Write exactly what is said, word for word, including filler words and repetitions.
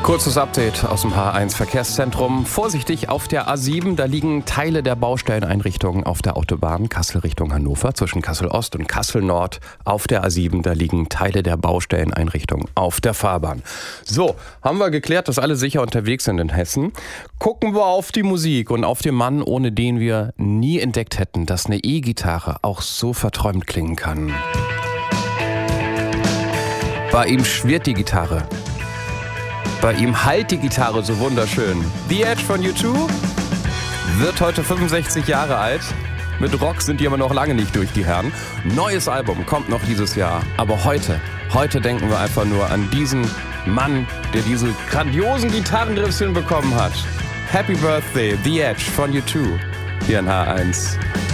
Kurzes Update aus dem H eins Verkehrszentrum. Vorsichtig auf der A sieben, da liegen Teile der Baustelleneinrichtungen auf der Autobahn Kassel Richtung Hannover, zwischen Kassel Ost und Kassel Nord. Auf der A sieben, da liegen Teile der Baustelleneinrichtungen auf der Fahrbahn. So, haben wir geklärt, dass alle sicher unterwegs sind in Hessen. Gucken wir auf die Musik und auf den Mann, ohne den wir nie entdeckt hätten, dass eine E-Gitarre auch so verträumt klingen kann. Bei ihm schwirrt die Gitarre. Bei ihm hallt die Gitarre so wunderschön. The Edge von U zwei wird heute fünfundsechzig Jahre alt. Mit Rock sind die aber noch lange nicht durch, die Herren. Neues Album kommt noch dieses Jahr. Aber heute, heute denken wir einfach nur an diesen Mann, der diese grandiosen Gitarrenriffs hinbekommen hat. Happy Birthday, The Edge von U zwei hier in H eins.